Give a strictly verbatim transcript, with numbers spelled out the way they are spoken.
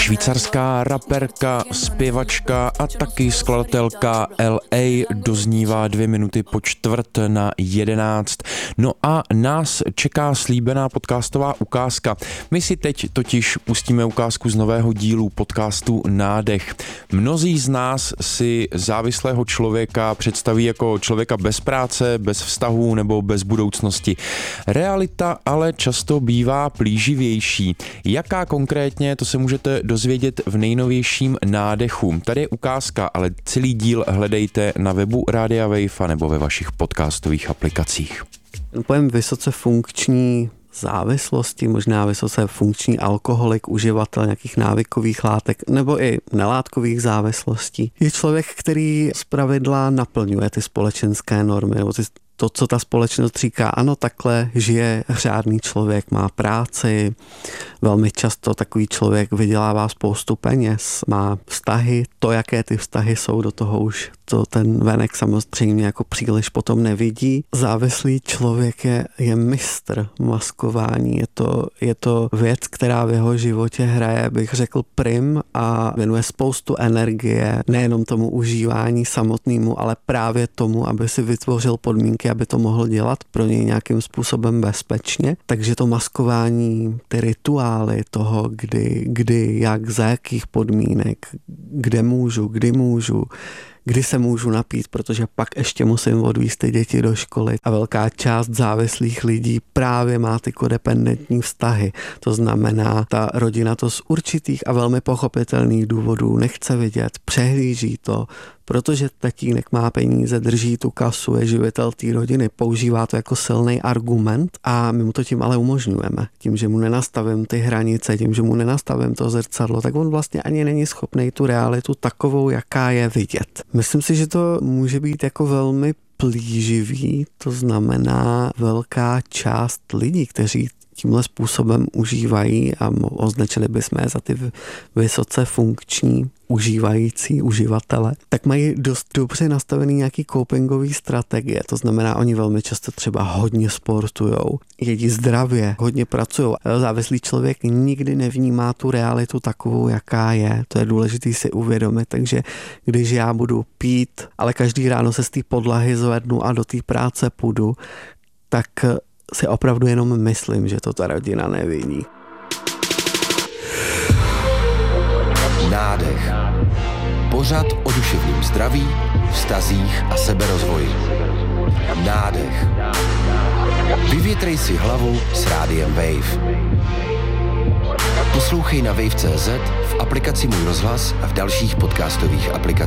Švýcarská raperka, zpěvačka a taky skladatelka L A doznívá dvě minuty po čtvrt na jedenáct. No a nás čeká slíbená podcastová ukázka. My si teď totiž pustíme ukázku z nového dílu podcastu Nádech. Mnozí z nás si závislého člověka představí jako člověka bez práce, bez vztahů nebo bez budoucnosti. Realita ale často bývá plíživější. Jaká konkrétně, to se můžete dozvědět v nejnovějším Nádechu. Tady je ukázka, ale celý díl hledejte na webu Rádia Wave nebo ve vašich podcastových aplikacích. Pojem vysoce funkční závislosti, možná vysoce funkční alkoholik, uživatel nějakých návykových látek nebo i nelátkových závislostí, je člověk, který zpravidla naplňuje ty společenské normy nebo ty to, co ta společnost říká, ano, takhle žije řádný člověk, má práci, velmi často takový člověk vydělává spoustu peněz, má vztahy, to, jaké ty vztahy jsou, do toho už to ten venek samozřejmě jako příliš potom nevidí. Závislý člověk je, je mistr maskování, je to, je to věc, která v jeho životě hraje, bych řekl, prim a věnuje spoustu energie, nejenom tomu užívání samotnému, ale právě tomu, aby si vytvořil podmínky, aby to mohl dělat pro něj nějakým způsobem bezpečně. Takže to maskování, ty rituály toho, kdy, kdy, jak, za jakých podmínek, kde můžu, kdy můžu, kdy se můžu napít, protože pak ještě musím odvízt ty děti do školy. A velká část závislých lidí právě má ty kodependentní vztahy. To znamená, ta rodina to z určitých a velmi pochopitelných důvodů nechce vidět, přehlíží to, protože tatínek má peníze, drží tu kasu, je živitel té rodiny, používá to jako silný argument a my mu to tím ale umožňujeme. Tím, že mu nenastavím ty hranice, tím, že mu nenastavím to zrcadlo, tak on vlastně ani není schopný tu realitu takovou, jaká je, vidět. Myslím si, že to může být jako velmi plíživý, to znamená velká část lidí, kteří tímhle způsobem užívají a označili bychom je za ty vysoce funkční užívající uživatele, tak mají dost dobře nastavený nějaký copingový strategie. To znamená, oni velmi často třeba hodně sportujou, jedí zdravě, hodně pracujou. Závislý člověk nikdy nevnímá tu realitu takovou, jaká je. To je důležité si uvědomit. Takže když já budu pít, ale každý ráno se z té podlahy zvednu a do té práce půjdu, tak si opravdu jenom myslím, že to ta rodina nevidí. Nádech. Pořad o duševním zdraví, vztazích a seberozvoji. Nádech. Vyvětrej si hlavu s Rádiem Wave. Poslouchej na wave tečka cé zet, v aplikaci Můj rozhlas a v dalších podcastových aplikacích.